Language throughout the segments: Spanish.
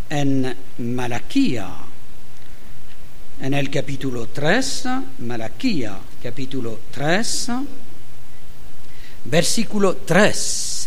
en Malaquía, en el capítulo 3, Malaquía, capítulo 3, versículo 3.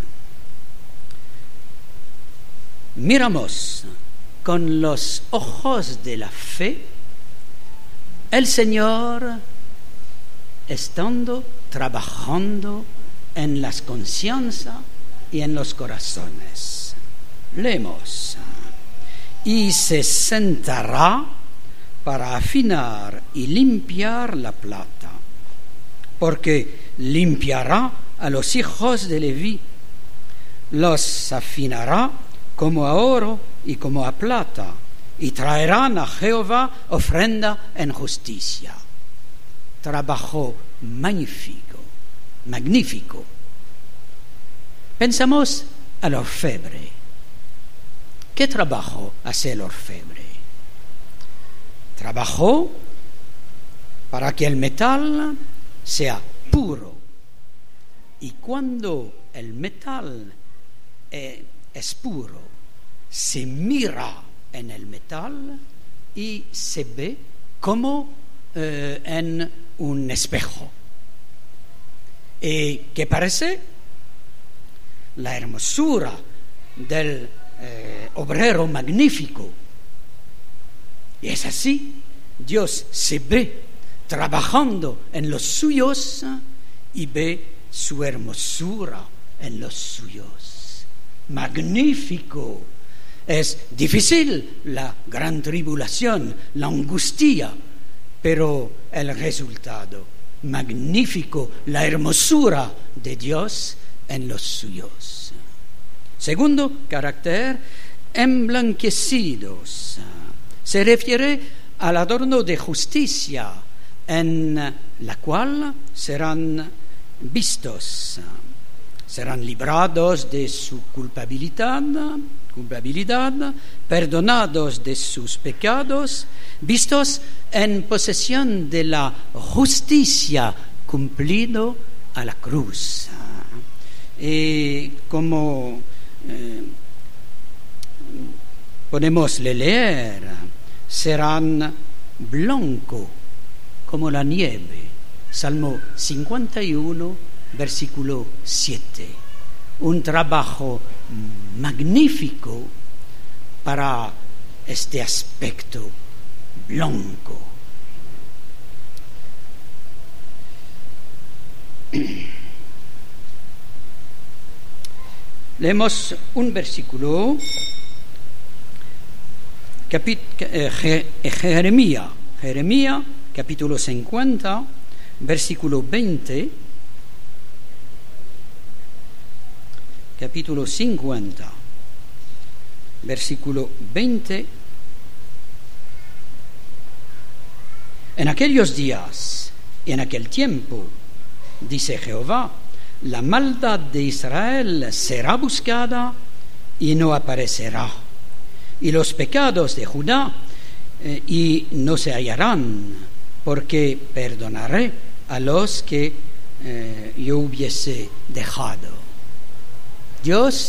Miramos con los ojos de la fe el Señor estando trabajando en las conciencias y en los corazones. Leemos: y se sentará para afinar y limpiar la plata, porque limpiará a los hijos de Leví, los afinará como a oro y como a plata, y traerán a Jehová ofrenda en justicia. Trabajo magnífico. Pensamos al orfebre. ¿Qué trabajo hace el orfebre? Trabajó para que el metal sea puro. Y cuando el metal es puro, se mira en el metal y se ve como en un espejo. ¿Y qué parece? La hermosura del obrero magnífico. Y es así, Dios se ve trabajando en los suyos y ve su hermosura en los suyos. Magnífico. Es difícil la gran tribulación, la angustia, pero el resultado magnífico, la hermosura de Dios en los suyos. Segundo carácter, emblanquecidos. Se refiere al adorno de justicia en la cual serán vistos, serán librados de su culpabilidad, perdonados de sus pecados, vistos en posesión de la justicia cumplido a la cruz. Y como podemos leer, serán blanco como la nieve. Salmo 51, versículo 7. Un trabajo magnífico para este aspecto blanco. Leemos un versículo, Jeremías, capítulo 50, versículo 20. Capítulo 50, versículo 20. En aquellos días y en aquel tiempo, dice Jehová, la maldad de Israel será buscada y no aparecerá, y los pecados de Judá y no se hallarán, porque perdonaré a los que yo hubiese dejado. Dios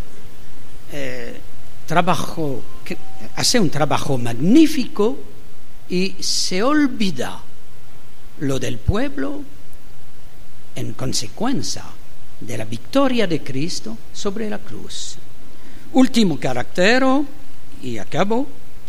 hace un trabajo magnífico y se olvida lo del pueblo en consecuencia de la victoria de Cristo sobre la cruz. Último carácter, y acabo,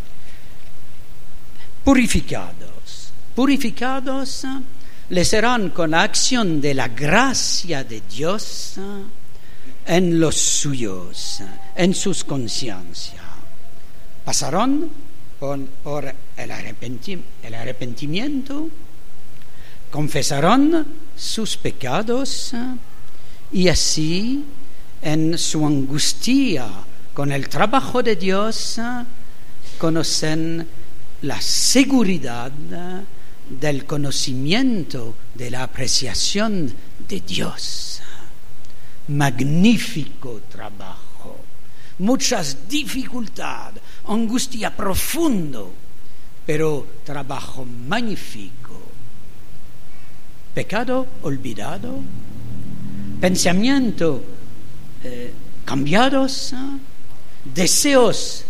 purificados. Purificados le serán con la acción de la gracia de Dios en los suyos, en sus conciencias. Pasarán por el arrepentimiento, confesarán sus pecados y así, en su angustia con el trabajo de Dios, conocen la seguridad del conocimiento, de la apreciación de Dios. Magnífico trabajo, muchas dificultades, angustia profundo, pero trabajo magnífico. Pecado olvidado, pensamiento cambiados, deseos